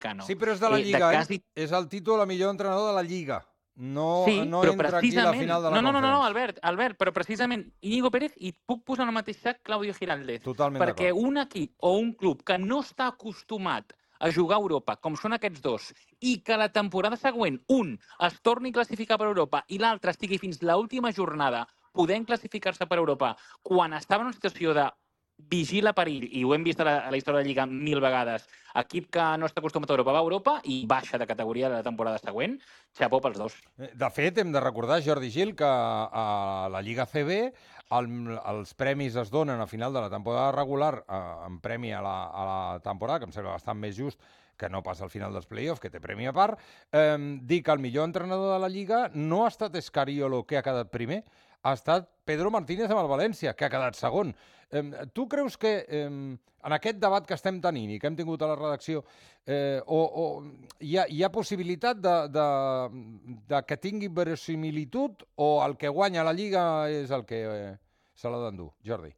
Cano. Sí, però és de la Lliga, és el títol a millor entrenador de la Lliga. No entra aquí la final de la Conference. No, Albert, però precisament Íñigo Pérez i puc posar en el mateix sac Claudio Giraldez. Totalment d'acord. Perquè un equip o un club que no està acostumat a jugar a Europa, com són aquests dos, i que la temporada següent un es torni a classificar per Europa i l'altre estigui fins l'última jornada podent classificar-se per Europa, quan estava en una situació de vigila perill, i ho hem vist a la història de la Lliga 1000 vegades, equip que no està acostumat a Europa va a Europa i baixa de categoria la temporada següent, xapó pels dos. De fet, hem de recordar, Jordi Gil, que a la Lliga CB els premis es donen a final de la temporada regular en premi a la temporada, que em sembla bastant més just que no passa al final dels play-offs, que té premi a part. Dir que el millor entrenador de la Lliga no ha estat Escariolo, que ha quedat primer, ha estat Pedro Martínez amb el València, que ha quedat segon. Tu creus que en aquest debat que estem tenint i que hem tingut a la redacció, hi ha possibilitat de que tingui verosimilitud o el que guanya la Lliga és el que se l'ha d'endur? Jordi.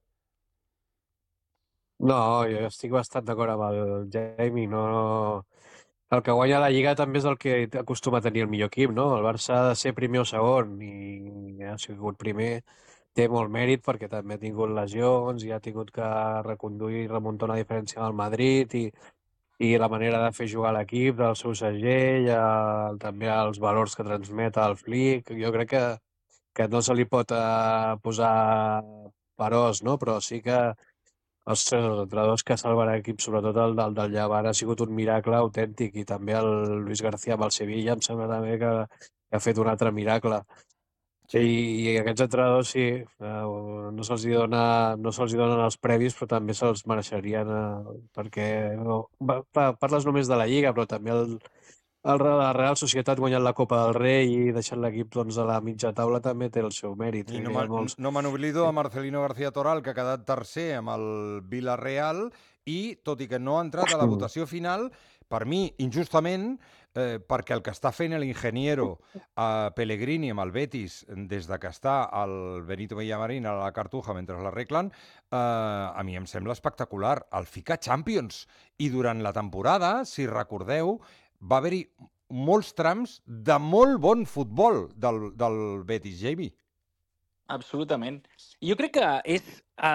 No, jo estic bastant d'acord amb el Jamie. No. El que guanya la Lliga també és el que acostuma a tenir el millor equip, no? El Barça ha de ser primer o segon i ha sigut primer. Té molt mèrit perquè també ha tingut lesions i ha tingut que reconduir i remuntar una diferència amb el Madrid i la manera de fer jugar l'equip, del seu segell, també els valors que transmet el Flick. Jo crec que no se li pot posar peròs, no? Però sí que els entrenadors que salven l'equip, sobretot el del Llevant, ha sigut un miracle autèntic, i també el Luis García amb el Sevilla em sembla també que ha fet un altre miracle. Sí. I aquests entrenadors sí, no se'ls donen els previs, però també se'ls mereixerien, perquè parles només de la Lliga, però també la Real Societat guanyant la Copa del Rei i deixant l'equip a la mitja taula també té el seu mèrit. I no me n'oblido de Marcelino García Toral, que ha quedat tercer amb el Villarreal i, tot i que no ha entrat a la votació final, per mi, injustament, perquè el que està fent l'ingeniero Pellegrini amb el Betis des de que està el Benito Villamarín a la Cartuja mentre l'arreglen, a mi em sembla espectacular. El fica Champions. I durant la temporada, si recordeu, va haver-hi molts trams de molt bon futbol del Betis, Jamie. Absolutament. Jo crec que és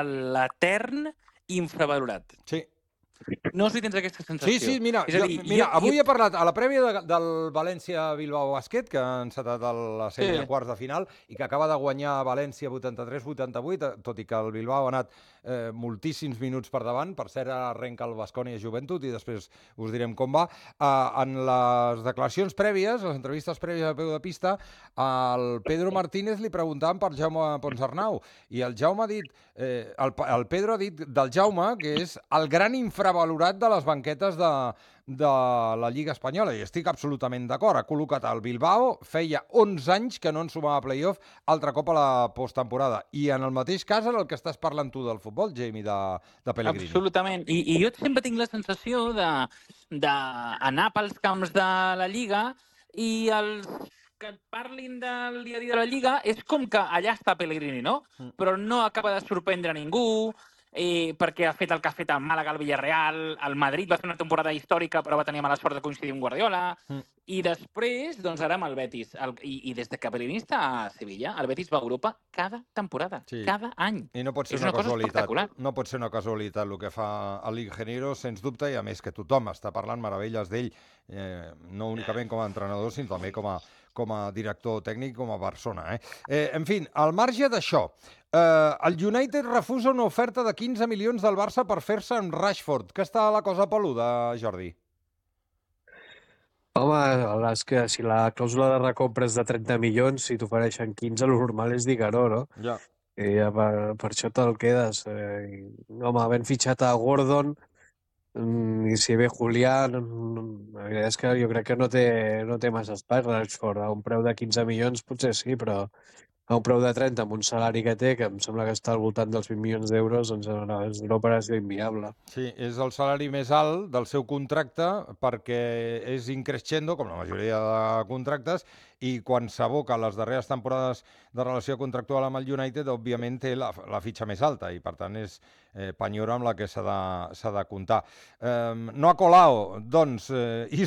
l'etern infravalorat. Sí. No sé si tens aquesta sensació. Sí, mira, avui he parlat a la prèvia del València-Bilbao Bàsquet, que ha encetat la sèrie de quarts de final i que acaba de guanyar València 83-88, tot i que el Bilbao ha anat moltíssims minuts per davant. Per cert, arrenca el Baskonia Joventut i després us direm com va. En les declaracions prèvies, les entrevistes prèvies a peu de pista, al Pedro Martínez li preguntaven per Jaume Ponsarnau i el Jaume ha dit, el Pedro ha dit del Jaume que és el gran infravalorat de les banquetes de la Lliga Espanyola, i estic absolutament d'acord. Ha col·locat el Bilbao, feia 11 anys que no en sumava playoff, altre cop a la posttemporada. I en el mateix cas en el que estàs parlant tu del futbol, Jamie, de Pellegrini. Absolutament. I jo sempre tinc la sensació d'anar pels camps de la Lliga i els que et parlin del dia a dia de la Lliga és com que allà està Pellegrini, no? Però no acaba de sorprendre ningú, perquè ha fet el que ha fet el Màlaga, el Villarreal, el Madrid va fer una temporada històrica però va tenir mala sort de coincidir amb Guardiola, i després, doncs ara amb el Betis. I des que Pellegrini està a Sevilla, el Betis va a Europa cada temporada, cada any. I no pot ser una casualitat. No pot ser una casualitat el que fa l'ingeniero, sens dubte, i a més que tothom està parlant meravelles d'ell, no únicament com a entrenador, sinó també com a director tècnic, com a persona. En fi, al marge d'això, el United refusa una oferta de 15 milions del Barça per fer-se amb Rashford. Que està la cosa peluda, Jordi? Home, és que si la clàusula de recompra és de 30 milions, si t'ofereixen 15, el normal és dir que no? Ja. I ja per això te'l quedes. Home, havent fitxat a Gordon, i si ve Julián, la veritat és que jo crec que no té massa espai Rashford. A un preu de 15 milions potser sí, però a un preu de 30 amb un salari que té, que em sembla que està al voltant dels 20 milions d'euros, doncs és una operació inviable. Sí, és el salari més alt del seu contracte perquè és increscendo, com la majoria de contractes, i quan s'aboca les darreres temporades de relació contractual amb el United, òbviament té la fitxa més alta i, per tant, és penyora amb la que s'ha de comptar. No ha colado, doncs,